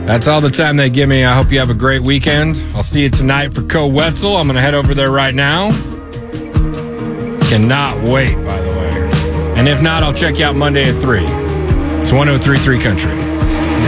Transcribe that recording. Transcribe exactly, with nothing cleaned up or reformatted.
That's all the time they give me. I hope you have a great weekend. I'll see you tonight for Co Wetzel. I'm going to head over there right now. Cannot wait, by the way. And if not, I'll check you out Monday at three. It's one oh three point three Country.